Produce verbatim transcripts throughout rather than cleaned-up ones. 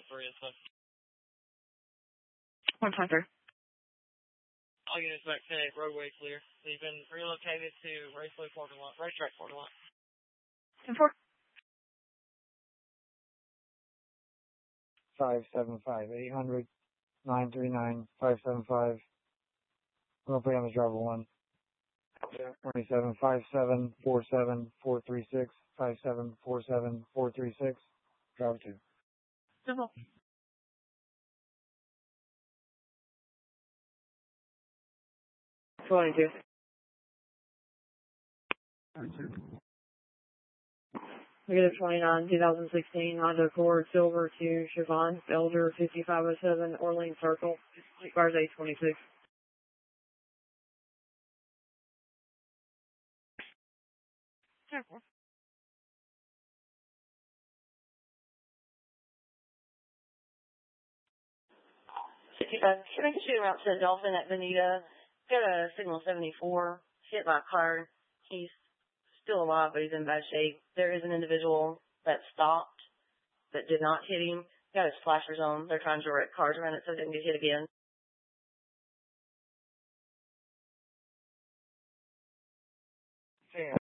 three is so. one time through. All units back to roadway clear. So you've been relocated to Raceway parking lot, racetrack parking lot. ten four. five seven five, eight hundred, nine three nine, five seven five. I'm going to put you on the driver one. twenty-seven five seven four seven four three six, five seven four seven four three six. Driver two. Simple. twenty-two. Negative twenty-nine, twenty sixteen, Honda Accord Silver to Chevron, Elder fifty-five oh seven, Orleans Circle, requires eight twenty-six. Careful. sixty-five, can I get you around to Dolphin at Bonita? Got a signal seventy-four, hit by a car. He's still alive, but he's in bad shape. There is an individual that stopped that did not hit him. Got his flashers on. They're trying to direct cars around it so it didn't get hit again. Yeah.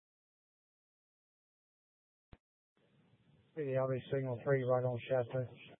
Yeah, I'll be signal three right on Chateau.